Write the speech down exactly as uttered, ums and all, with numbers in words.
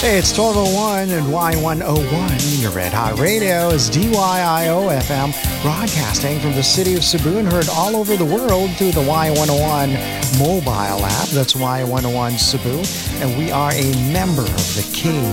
Hey, it's twelve oh one and Y one oh one. Your Red Hot Radio is D Y I O F M, broadcasting from the city of Cebu and heard all over the world through the Y one oh one mobile app. That's Y one oh one Cebu. And we are a member of the K